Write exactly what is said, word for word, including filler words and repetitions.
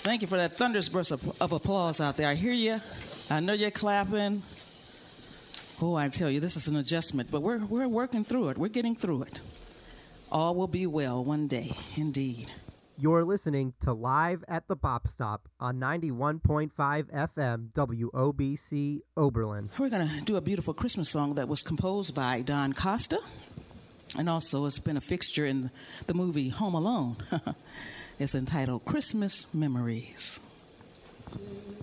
Thank you for that thunderous burst of, of applause out there. I hear you. I know you're clapping. Oh, I tell you, this is an adjustment, but we're we're working through it. We're getting through it. All will be well one day, indeed. You're listening to Live at the Bop Stop on ninety-one point five F M W O B C Oberlin. We're going to do a beautiful Christmas song that was composed by Don Costa, and also it's been a fixture in the movie Home Alone. It's entitled Christmas Memories.